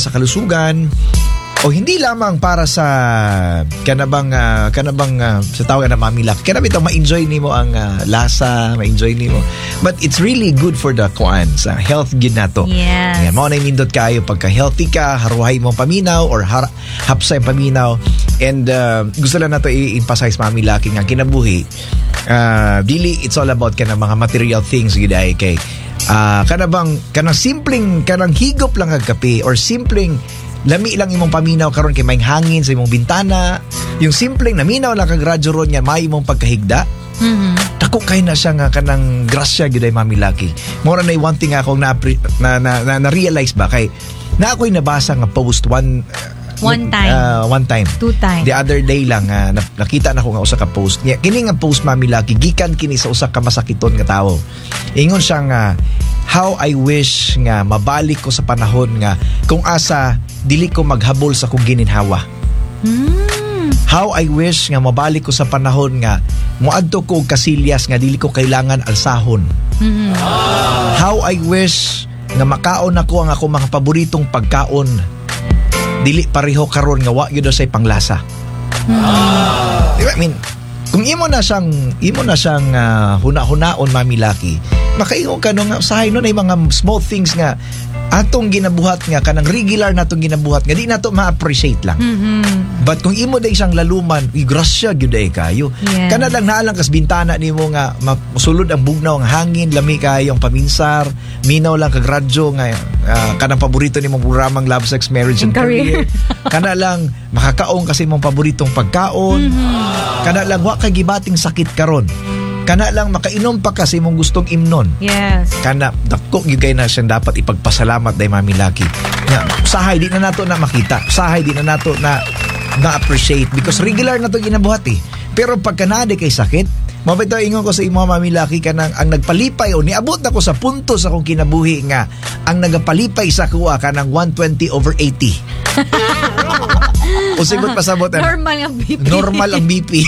sa kalusugan o hindi lamang para sa kanabang sa tawag na mamilak. Kanabang ito ma-enjoy nimo ang lasa, ma-enjoy nimo. But it's really good for the sa health gid nato. Yes. Yan, mao na nindot kayo pagka healthy ka, haruhay mo paminaw or hapsay paminaw. And gusto lang nato i-emphasize mamilaki nga kinabuhi. Dili it's all about kanang mga material things gid ay kay kanang simpleng kanang higop lang ang kape or simpleng lami lang imong paminaw karon kay may hangin sa imong bintana, yung simpleng naminaw lang kag radyo ron nga may imong pagkahigda. Dako kay na siya nga kanang grasya gyud ay mamilaki. Mora na one thing akong na realize ba kay na ako'y nabasa nga post one time. 2 times. The other day lang nakita na ko nga usa ka post. Kini nga post mamilaki gikan kini sa usa ka masakiton nga tawo. Ingon siya nga how I wish nga mabalik ko sa panahon nga kung asa dili ko maghabol sa kong gininhawa. How I wish nga mabalik ko sa panahon nga moadto ko og kasilyas nga dili ko kailangan alsahon. How I wish nga makaon ako ang ako mga paboritong pagkaon. Dili pareho karon nga wa gyud say panglasa. Diba? I mean, kung imo na siyang huna-hunaon mamilaki, makaingon ka no nga usahay no na mga small things nga atong ginabuhat nga kanang regular natong ginabuhat nga di nato ma-appreciate lang. But kung imo day siyang laluman, grasya gyud ay kayo. Yes. Kana lang naalang kas bintana nimo nga masulod ang bugnaw ang hangin, lami kayo ang paminsar, minaw lang kag radyo nga kanang paborito nimong programang Love, Sex, Marriage and Career. Kana lang makakaon kasi imong paboritong pagkaon. Kana lang wa kay gibating sakit karon. Kana lang makainom pa kasi mong gustong imnon. Yes. Kana dako gyud kay na siyang dapat ipagpasalamat day mamilaki. Nga usahay di na nato na makita. Usahay di na nato na appreciate because regular na to ginabuhat eh. Pero pagka naade kay sakit, mabito ingon ko sa imo mamilaki kanang ang nagpalipay o niabot na ko sa punto sa akong kinabuhi nga ang nagapalipay sa kuha kanang 120/80. O sigot pasabot normal ang BP. Normal ang BP.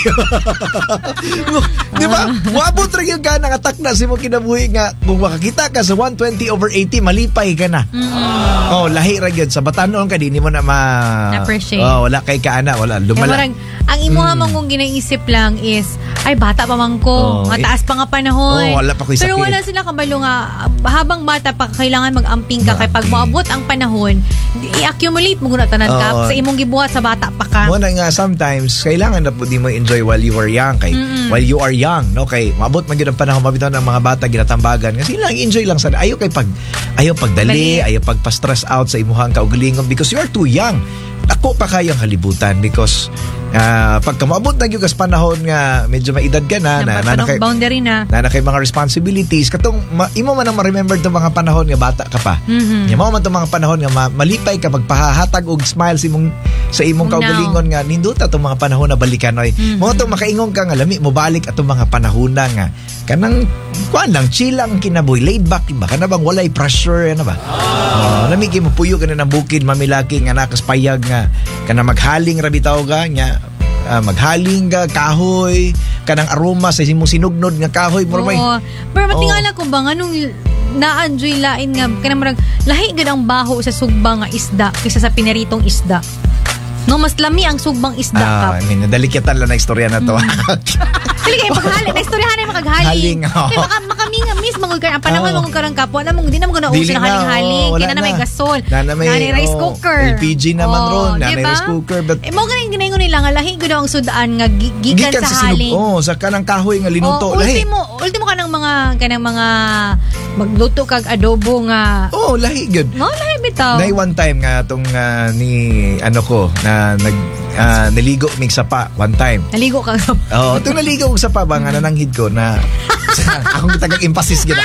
Di ba? Wabot rin yung ka nang atak na si mo kinabuhi nga kung makakita ka sa 120/80 malipay ka na. Oh, lahi ra gyud sa batanon ka di mo na appreciate. Oh, wala kay kaana, wala lumala. Ang imo hamang kung ginaisip lang is ay bata pa man ko, mataas pa nga panahon. Wala pa ko'y sakit. Pero wala sila kabalo nga habang bata pa kailangan mag-amping ka kay pag moabot ang panahon, i-accumulate mo guna tanan ka sa imong gibuhat sa bata pa ka. Mo na nga sometimes kailangan na po di mo enjoy while you are young kay while you are young, no kay maabot man gyud ang panahon mabitaw ng mga bata ginatambagan kasi lang enjoy lang sa ayo pagdali, ayo pagpa-stress out sa imuhang kaugalingon because you are too young. Ako pa kayang halibutan because pagka maabot na yung panahon nga medyo maedad ka na boundary na kay mga responsibilities katong imo man ang ma-remember itong mga panahon nga bata ka pa. Mo man itong mga panahon nga malipay ka magpahatag og smile sa imong kaugalingon nga ninduta itong mga panahon na balikanoy. Mo itong makaingon ka nga lami mo balik atong mga panahon na nga kanang kuan lang chill lang kinabuhi laid back ba kana bang walay pressure ano ba. Lami kay mo puyo ka na ng bukid mamilaki nga nakaspayag nga kana maghaling ra bitaw ka nya maghaling ka kahoy kanang aroma sa imong sinugnod nga kahoy mo may. Pero matingala ko ba nganong na-enjoy lain nga kanang marag lahi gid ang baho sa sugbang nga isda kaysa sa pinaritong isda. No, mas lami ang sugbang isda ka. I mean, dalikatan lang na istorya na to. Dili kay paghaling, na istoryahan ay makaghaling. Kay makaminga miss mangul ka ang panahon mangul karang kapwa na mong di na mo na uso na haling-haling, kina na may gasol. Na may rice cooker. LPG naman ron, na may rice cooker but mo ganing ginaingon nila nga lahi gud ang sudaan nga gikan sa haling. Sa kanang kahoy nga linuto lahi. Ultimo kanang mga magluto kag adobo nga. Lahi gud. No, lahi bitaw. Nay one time nga tong ni ano ko na naligo mig sapa one time. Naligo ka sa itong naligo ko sa pa ba nga nananghid ko na akong tagang-emphasis gina.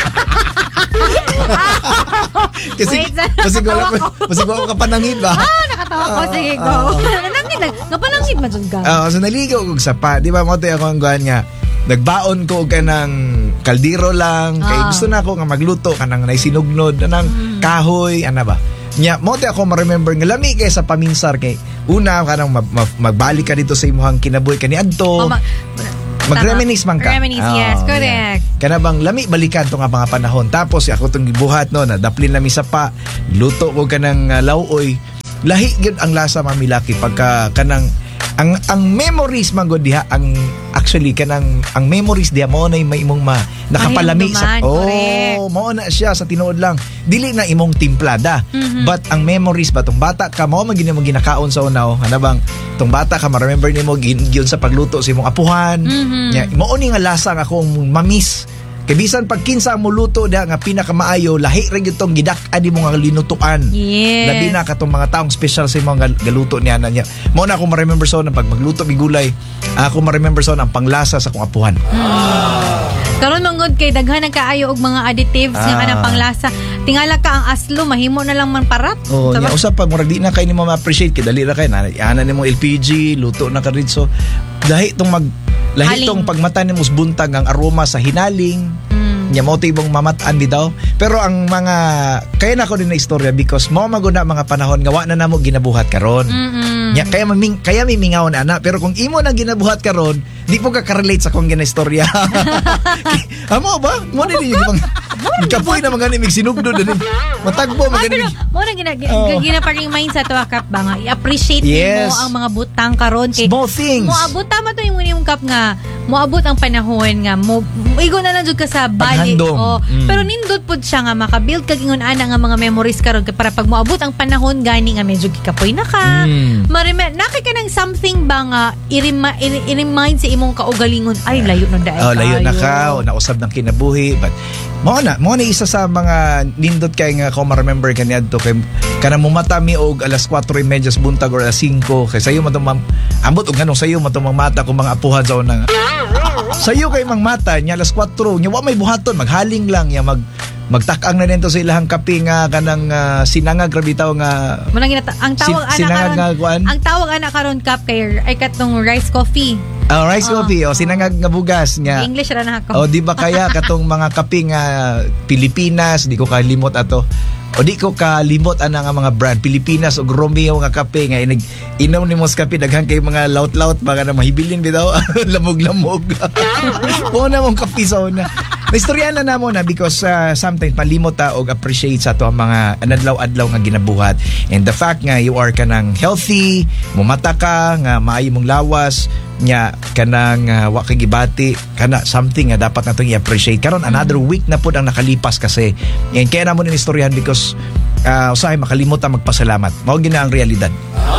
Kasi ko kapananghid ba? Nakatawa ko. Sige ko. Nananghid lang. Kapananghid man dyan ka. So naligo ko sa pa. Di ba mo tayo ako ang guhan nga nagbaon ko ka ng kaldero lang kay gusto na ako nga magluto kanang naisinugnod ng kahoy ana ba nya mo te ako ma-remember nga lami kay sa paminsar kay una kanang magbalik ka dito sa imuhang kinabuhi kaniadto mag-reminisce man ka. Yes, correct. Kana bang lami balikan to nga mga panahon tapos ako tong gibuhat no na daplin lami sa pa luto ko kanang lauoy lahi gyud ang lasa mamilaki pagka kanang ang memories man gud diha ang actually kanang ang memories diha mo na may imong nakapalami sa mao na siya sa tinuod lang dili na imong timplada but ang memories ba tong bata ka mao man gini mo ginakaon sa unaw ana bang tong bata ka ma-remember nimo gyud sa pagluto sa imong apuhan mao ni nga lasa nga akong mamiss. Kay bisan pag kinsa ang muluto da nga pinakamaayo lahi ra gyud tong gidak-an mo nga linutuan. Yes. Labi na katong mga taong special sa imong galuto niya na niya. Mao na ako ma-remember sa pag magluto mi gulay. Ako ma-remember sa ang panglasa sa akong apuhan. Karon mangod kay daghan ang kaayo og mga additives nga kanang panglasa. Tingala ka ang aslo mahimo na lang man parat. Nya usap pag murag di na kay nimo ma-appreciate kay dali ra kay ana nimo LPG luto na ka ritso. Lahi tong pagmata nimo buntag ang aroma sa hinaling. Nya mo tibong mamataan bitaw. Pero ang mga kaya na ko din na istorya because mo maguna mga panahon nga wa na namo ginabuhat karon. Nya kaya mimingawon ana pero kung imo nang ginabuhat karon di po ka relate sa kong ginaistorya. Amo ba? Mo din yung kapoy na mga nimig sinugdo din. Matagbo mga nimig. Mo na ginaparing mind sa tuwa kap ba nga i-appreciate mo ang mga butang karon kay small things. Moabot tama to yung kap nga moabot ang panahon nga mo igo na lang jud ka sa bali pero nindot pud siya nga makabuild kag ingon ana nga mga memories karon kay para pag moabot ang panahon gani nga medyo kikapoy na ka nakay ka ng something ba nga i-remind sa imong kaugalingon ay layo na dai layo na ka o nausab ng kinabuhi but mo na isa sa mga nindot kay nga ko ma-remember kaniadto kay kanang mumata mi og alas 4:30 buntag or alas 5 kay sayo matumang ambot og nganong sayo matumang mata kung mga apuhan sa una sayo kay mang mata nya alas 4 nya wa may buhaton maghaling lang nya magtakang na nito sa ilahang kape nga kanang sinangag rabitaw nga ang tawag ang tawag ana karon kap kay ay katong rice coffee. Rice coffee sinangag nga bugas nga. English ra na ako. Di ba kaya katong mga kape nga Pilipinas di ko kalimot ato. Di ko kalimot ana nga mga brand Pilipinas og Romeo nga kape nga inom ni mos kape daghan kay mga laut-laut baka na mahibilin bitaw lamog-lamog. Una mong kape sa una. Istorya na namo na because sometimes palimot ta og appreciate sa to ang mga adlaw-adlaw nga ginabuhat and the fact nga you are kanang healthy, mumata ka nga maayo mong lawas nya kanang wa kay gibati kana something nga dapat natong i-appreciate karon another week na pud ang nakalipas kasi yan kaya namo ni istoryahan because usahay makalimot ta magpasalamat mao gina ang realidad.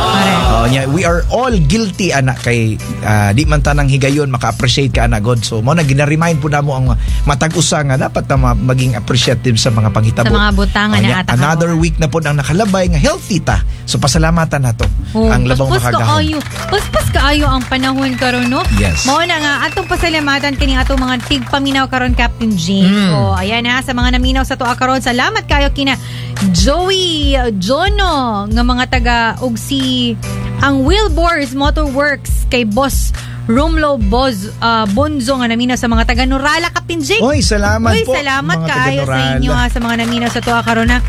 We are all guilty anak kay di man tanang higayon maka-appreciate ka ana God so mo na gina-remind po namo ang matag-usa nga dapat na maging appreciative sa mga panghitabo sa mga butangan na ata another week na po ang nakalabay nga healthy ta so pasalamatan nato ang labang makagahon paspas kaayo ang panahon karon no yes. Mao na nga atong pasalamatan kini atong mga tigpaminaw karon Captain Jane ayan ha sa mga naminaw sa tuwa karon salamat kayo kina Joey Jono nga mga taga og si ang Wilbors Motorworks kay Boss Romlo Bonzo nga naminaw sa mga taga Nurala Captain Jake. Oy, salamat po. Salamat kaayo sa inyo sa mga naminaw sa tuwa karon na.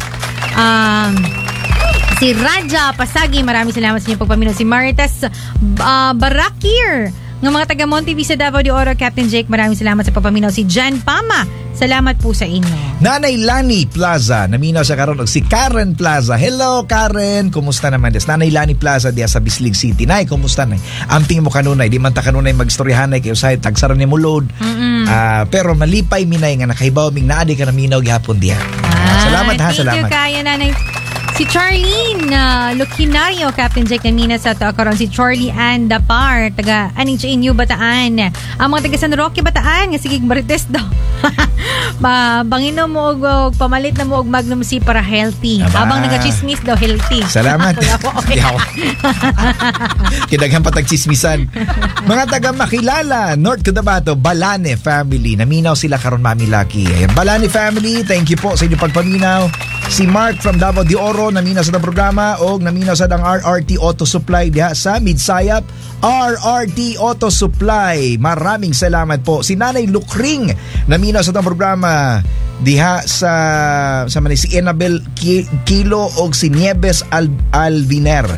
Si Raja Pasagi, maraming salamat sa inyong pagpaminaw. Si Marites Barakir ng mga taga Monte Vista Davao de Oro, Captain Jake, maraming salamat sa pagpaminaw. Si Jan Pama, salamat po sa inyo. Nanay Lani Plaza, naminaw sa karon og si Karen Plaza. Hello Karen, kumusta naman des? Nanay Lani Plaza diya sa Bislig City. Nay, kumusta nay? Amping mo kanunay, di man ta kanunay magstoryahanay kay usay tagsaran ni mo load. Pero malipay minay nga nakahibaw ming naadi ka naminaw gihapon diya. Salamat ha, salamat. Thank you kaya nanay. Si Charlene Lucinario, Captain Jake Namina sa Takaron. Si Charlie Ann Dapar, taga Aning Inyo Bataan. Ang mga taga San Roque Bataan, nga sige Marites daw. Bangino mo og pamalit na mo og Magnum C para healthy. Habang nagachismis daw healthy. Salamat. Okay. Kidaghan patag-chismisan. Mga taga Makilala, North Cotabato, Balane family. Naminaw sila karon Mami Lucky. Ayan, Balane family, thank you po sa inyong pagpaminaw. Si Mark from Davao de Oro naminaw sa programa o naminaw sa dang RRT Auto Supply diha sa Midsayap. RRT Auto Supply, maraming salamat po. Si Nanay Lukring naminaw sa dang programa diha sa man si Enabel Kilo o si Nieves Alviner.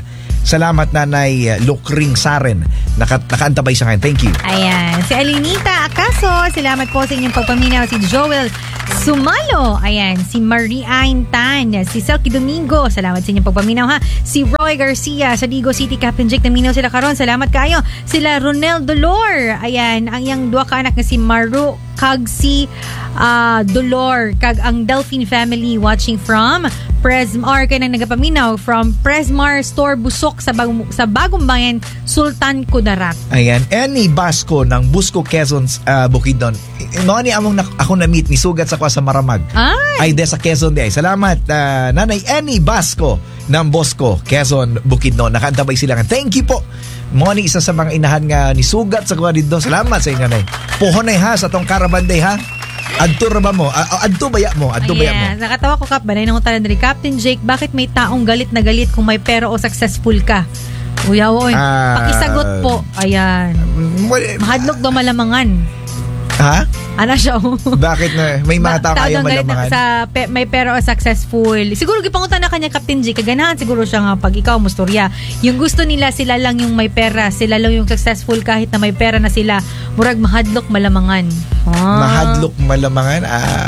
Salamat Nanay Lukring Saren. Nakaantabay siya ngayon. Thank you. Ayan. Si Alinita Acaso, salamat po sa inyong pagpaminaw. Si Joel Sumalo. Ayan. Si Marie Ain Tan. Si Selky Domingo. Salamat sa inyong pagpaminaw ha. Si Roy Garcia sa Digo City. Captain Jake naminaw sila karon. Salamat kayo. Sila Ronel Dolor. Ayan. Ang iyang duwa ka anak na si Maru kag si Dolor kag ang Delphine family watching from Presmar kay nang nagapaminaw from Presmar Store Busok sa Bagong Bayan, Sultan Kudarat. Ayan, Annie Basco ng Busco, Quezon, Bukidnon. Mao ni among ako na-meet ni sugat sa kwa sa Maramag. Ay de sa Quezon de. Salamat Nanay Annie Basco ng Bosco, Quezon, Bukidnon. Nakaantabay sila nga. Thank you po. Mo ni isa sa mga inahan nga ni sugat sa kwa dito. Salamat sa inyo nay. Pohonay ha sa tong Caravan Day ha. Adto ra ba mo? Adto baya mo? Adto baya mo? Nakatawa ko kap banay nang tanan diri Captain Jake, bakit may taong galit na galit kung may pera o successful ka? Uyaw, pakisagot po. Ayan. Mahadlok daw malamangan. Ha? Ano siya? Bakit na? May mga tao kayong malamangan? May pera o successful. Siguro gipangutan na kanya Captain J. Kaganahan siguro siya nga pag ikaw mustorya. Yung gusto nila sila lang yung may pera. Sila lang yung successful kahit na may pera na sila. Murag mahadlok malamangan. Mahadlok malamangan?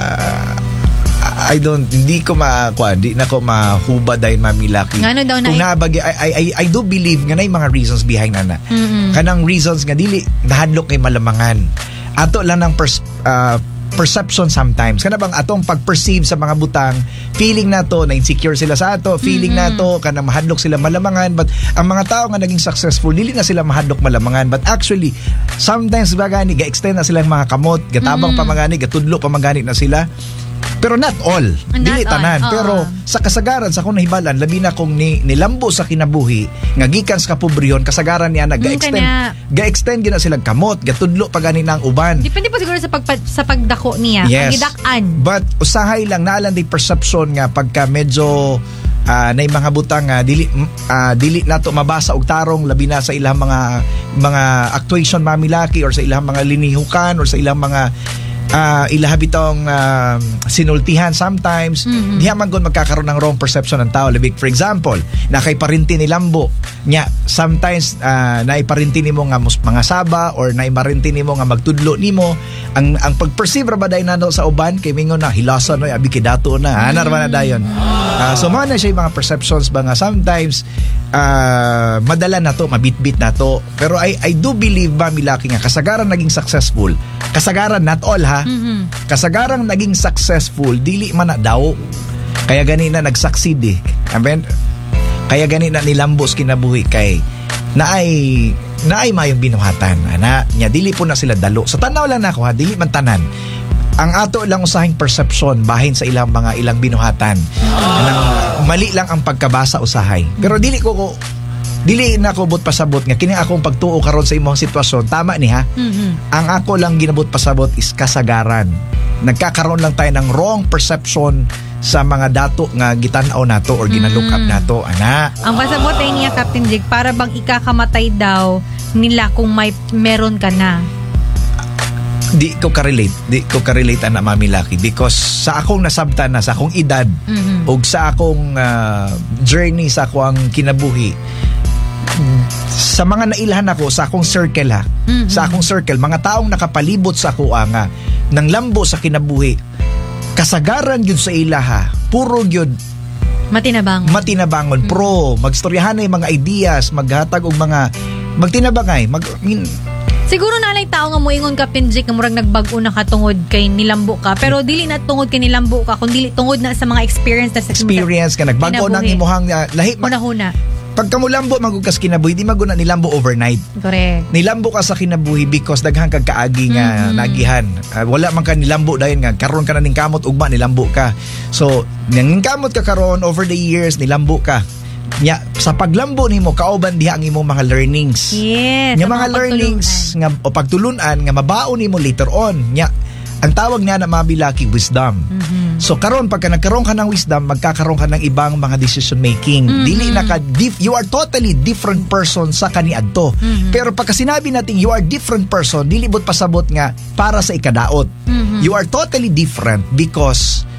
Hindi ko di na ko mahubad dahil mamilaki. Ano daw na? Kung nabagi, I do believe nga na yung mga reasons behind na. Kanang reasons nga dili nahadlok kay malamangan. Ato lang ng perception sometimes. Kana bang atong pag-perceive sa mga butang, feeling na to na insecure sila sa ato, feeling na to kanang mahadlok sila malamangan, but ang mga tao nga naging successful dili na sila mahadlok malamangan, but actually sometimes bagani ga-extend na sila mga kamot, gatabang pamagani, gatudlo pamagani na sila. Pero not all. Dili tanan. Pero sa kasagaran, sa akong nahibalan, labi na kung nilambo sa kinabuhi, nga gikan sa kapobrehon, kasagaran niya ga-extend gina silang kamot, gatudlo pa gani na ang uban. Depende pa siguro sa pagdako niya. Yes. Ang gidak-an. But usahay lang, naalan di perception nga pagka medyo na mga butang dili nato mabasa og tarong labi na sa ilang mga actuation mamilaki or sa ilang mga linihukan or sa ilang mga ilahabitong sinultihan sometimes diha man gud magkakaroon ng wrong perception ng tao. Like for example, nakay parinti ni Lambo nya sometimes naiparinti nimo nga mga saba or naiparinti nimo nga magtudlo nimo ang pag-perceive ra ba day nano sa uban kay mingon na hilason oy abi kidato na anar ba na dayon. So mo na siya mga perceptions ba nga sometimes madala na to, mabitbit na to. Pero I do believe ba milaki nga kasagaran naging successful, kasagaran not all ha, kasagarang naging successful dili man na daw kaya gani na nag-succeed eh. Kaya gani na nilambos kinabuhi kay naay mayong binuhatan ana nya dili po na sila dalo. So tanaw lang nako ha, dili man tanan. Ang ato lang usahing perception bahin sa ilang binuhatan. Mali lang ang pagkabasa usahay. Pero dili na ko but pasabot nga kini akong pagtuo karon sa imong sitwasyon tama ni ha. Ang ako lang ginabot pasabot is kasagaran. Nagkakaroon lang tayo ng wrong perception sa mga dato nga gitan-aw nato or ginalook up nato ana. Ang pasabot ay niya Captain Jake para bang ikakamatay daw nila kung meron ka na. Di ko ka-relate ana mamilaki because sa akong nasabtan na sa akong edad ug sa akong journey sa akong kinabuhi sa mga nailhan ako sa akong circle ha. Sa akong circle mga taong nakapalibot sa ako nga nang lambo sa kinabuhi kasagaran gyud sa ila ha puro gyud matinabangon pro magstoryahan na mga ideas maghatag og mga magtinabangay siguro nalay tao nga moingon Captain Jake nga murag nagbag-o na ka tungod kay nilambo ka pero dili na tungod kay nilambo ka kundi tungod na sa mga experience ka nagbag-o nang imuhang lahi una pagka mo lambo magugkas kinabuhi di maguna nilambo overnight. Correct. Nilambo ka sa kinabuhi because daghang kag kaagi nga nagihan. Wala man ka nilambo dayon nga karon ka na ning kamot ugma nilambo ka. So ning kamot ka karon over the years nilambo ka. Nya sa paglambo nimo kauban diha ang imong mga learnings. Yes. Nya mga learnings nga o pagtulunan nga mabaon nimo later on. Nya ang tawag niya na mabilaki wisdom. So karon pagka nagkaroon ka ng wisdom, magkakaroon ka ng ibang mga decision making. Dili na ka you are totally different person sa kaniadto. Pero pagka sinabi natin you are different person, dili bot pasabot nga para sa ikadaot. You are totally different because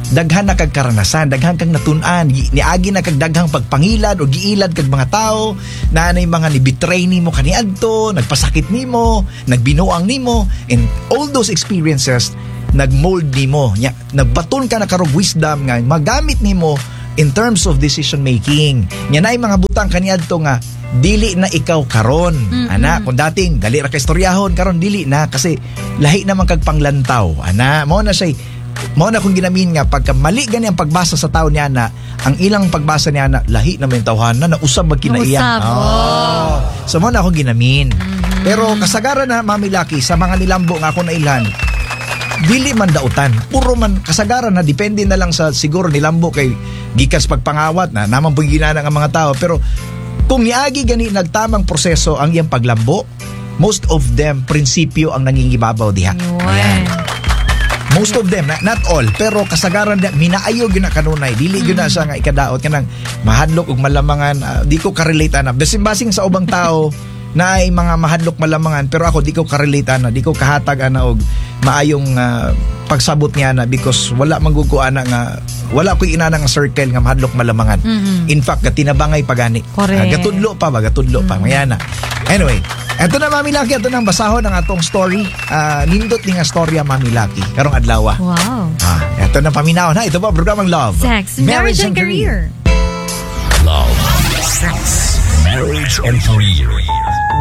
daghan na kag karanasan, daghan kang natun-an, niagi na kag daghang pagpangilad o giilad kag mga tao, na anay mga ni-betray nimo kaniadto, nagpasakit nimo, nagbinuang nimo, and all those experiences nagmold nimo, nagbaton ka na karog wisdom nga magamit nimo in terms of decision making. Nya nay mga butang kaniadto nga dili na ikaw karon. Ana, kung dating dali ra ka istoryahon, karon dili na kasi lahi naman kag panglantaw. Ana, mao na kung ginamin nga pagka mali gani ang pagbasa sa tao niya na, ang ilang pagbasa niya na lahi na may tawhanan na usab magkinaiya. So mao na akong ginamin. Pero kasagaran na Mami Lucky sa mga nilambo nga ako na ilan, dili man dautan, puro man kasagaran na depende na lang sa siguro nilambo kay gikas pagpangawat na naman pud ginana nga mga tao. Pero kung niagi gani nagtamang proseso ang iyang paglambo, most of them prinsipyo ang nangingibabaw diha. Ayan. Most of them, not all, pero kasagaran na minaayo gyud na kanunay, dili gyud na sa nga ikadaot kanang mahadlok ug malamangan. Di ko ka-relate ana. Basing sa ubang tao na ay mga mahadlok malamangan, pero ako di ko ka-relate ana, di ko kahatag ana og maayong pagsabot niya na because wala manggugo ana nga wala ko'y inana nga circle nga mahadlok malamangan. In fact, tinabangay pagani. Gatudlo pa. Mayana. Anyway, eto na Mami Lucky, eto nang basahon ang atong story. Nindot ni nga storya Mami Lucky karong adlaw. Wow. Eto na paminaw na. Ito po programang Love, Sex, Marriage and Career. Love, Sex, Marriage and Career.